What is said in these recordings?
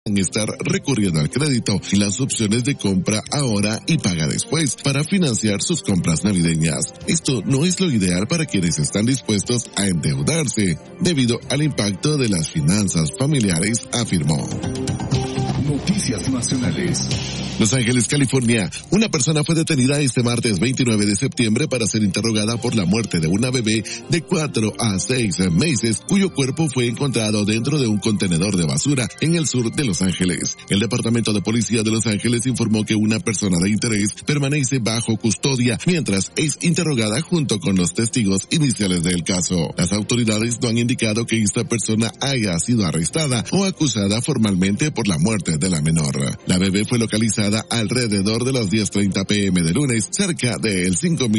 estar recurriendo al crédito y las opciones de compra ahora y paga después para financiar sus compras navideñas. Esto no es lo ideal para quienes están dispuestos a endeudarse debido al impacto de las finanzas familiares, afirmó. Noticias nacionales. Los Ángeles, California. Una persona fue detenida este martes 29 de septiembre para ser interrogada por la muerte de una bebé de 4 a 6 meses, cuyo cuerpo fue encontrado dentro de un contenedor de basura en el sur de Los Ángeles. El Departamento de Policía de Los Ángeles informó que una persona de interés permanece bajo custodia mientras es interrogada junto con los testigos iniciales del caso. Las autoridades no han indicado que esta persona haya sido arrestada o acusada formalmente por la muerte de la menor. La bebé fue localizada alrededor de las 10:30 p.m. de lunes, cerca del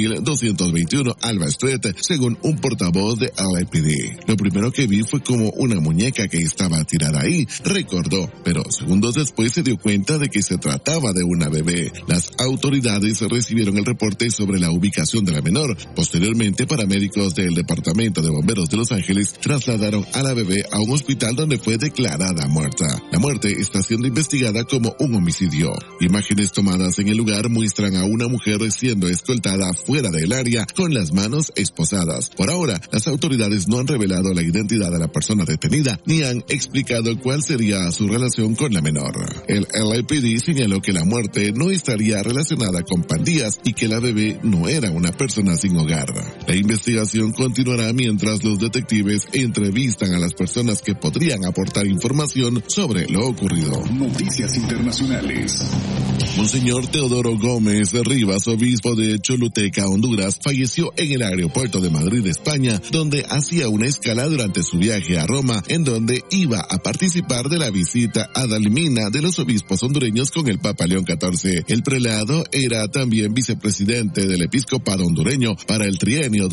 5221 Alba Street, según un portavoz de LAPD. Lo primero que vi fue como una muñeca que estaba tirada ahí, recordó, pero segundos después se dio cuenta de que se trataba de una bebé. Las autoridades recibieron el reporte sobre la ubicación de la menor. Posteriormente, paramédicos del Departamento de Bomberos de Los Ángeles trasladaron a la bebé a un hospital donde fue declarada muerta. La muerte está siendo investigada como un homicidio. Imágenes tomadas en el lugar muestran a una mujer siendo escoltada fuera del área con las manos esposadas. Por ahora, las autoridades no han revelado la identidad de la persona detenida ni han explicado cuál sería su relación con la menor. El LAPD señaló que la muerte no estaría relacionada con pandillas y que la bebé no era una persona sin hogar. La investigación continuará mientras los detectives entrevistan a las personas que podrían aportar información sobre lo ocurrido. Noticias internacionales. Monseñor Teodoro Gómez Rivas, obispo de Choluteca, Honduras, falleció en el aeropuerto de Madrid, España, donde hacía una escala durante su viaje a Roma, en donde iba a participar de la visita adalmina de los obispos hondureños con el Papa León XIV. El prelado era también vicepresidente del episcopado hondureño para el trienio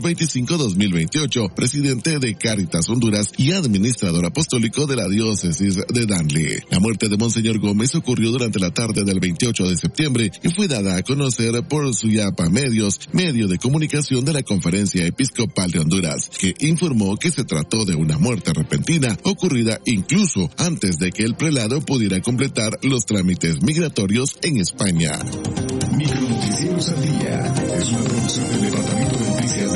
2025-2028, presidente de Cáritas Honduras y administrador apostólico de la diócesis de Danlí. La muerte de Monseñor Gómez ocurrió durante la tarde del 28 de septiembre y fue dada a conocer por Suyapa Medios, medio de comunicación de la Conferencia Episcopal de Honduras, que informó que se trató de una muerte repentina ocurrida incluso antes de que el prelado pudiera completar los trámites migratorios en España. Micronoticieros al día es una producción del Departamento de Noticias de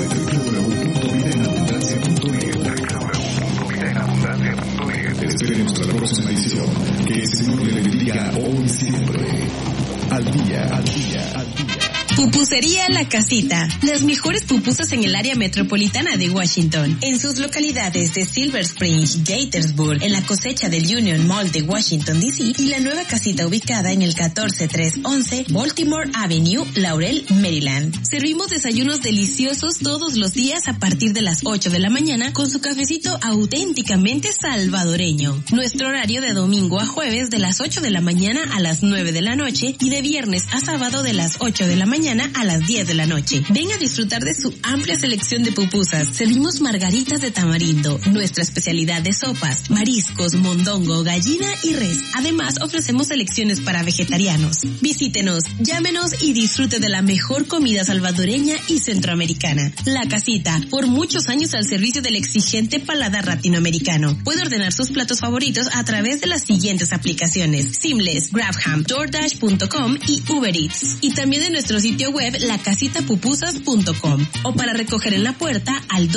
www.videnaabundancia.es. Esperemos hasta la próxima edición. Que el Señor le bendiga hoy y siempre. Al día, al día, al día. Pupusería La Casita. Las mejores pupusas en el área metropolitana de Washington. En sus localidades de Silver Spring, Gaithersburg, en la cosecha del Union Mall de Washington, D.C. y la nueva casita ubicada en el 14311 Baltimore Avenue, Laurel, Maryland. Servimos desayunos deliciosos todos los días a partir de las 8 de la mañana con su cafecito auténticamente salvadoreño. Nuestro horario de domingo a jueves de las 8 de la mañana a las 9 de la noche y de viernes a sábado de las 8 de la mañana a las 10 de la noche. Ven a disfrutar de su amplia selección de pupusas. Servimos margaritas de tamarindo, nuestra especialidad de sopas, mariscos, mondongo, gallina y res. Además, ofrecemos selecciones para vegetarianos. Visítenos, llámenos y disfrute de la mejor comida salvadoreña y centroamericana. La Casita, por muchos años al servicio del exigente paladar latinoamericano. Puede ordenar sus platos favoritos a través de las siguientes aplicaciones: Seamless, Grabham, DoorDash.com y Uber Eats. Y también en nuestro sitio web lacasitapupusas.com o para recoger en la puerta al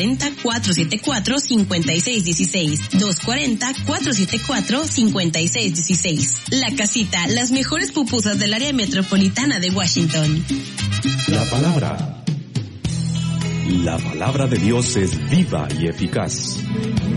240-474-5616. 240-474-5616. La Casita, las mejores pupusas del área metropolitana de Washington. La palabra de Dios es viva y eficaz.